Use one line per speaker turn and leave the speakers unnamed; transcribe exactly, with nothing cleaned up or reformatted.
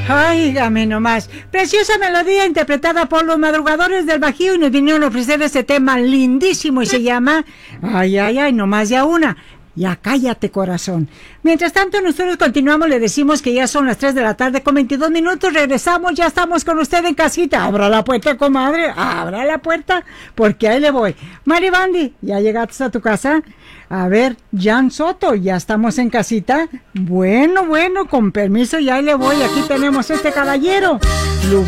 Óigame nomás, preciosa melodía interpretada por los Madrugadores del Bajío y nos vinieron a ofrecer este tema lindísimo y se llama Ay, ay, ay, nomás ya una. Ya cállate, corazón. Mientras tanto, nosotros continuamos, le decimos que ya son las tres de la tarde con veintidós minutos, regresamos, ya estamos con usted en casita. Abra la puerta, comadre, abra la puerta, porque ahí le voy. Maribandi, ¿ya llegaste a tu casa? A ver, Jan Soto, ¿ya estamos en casita? Bueno, bueno, con permiso, ya ahí le voy, aquí tenemos este caballero.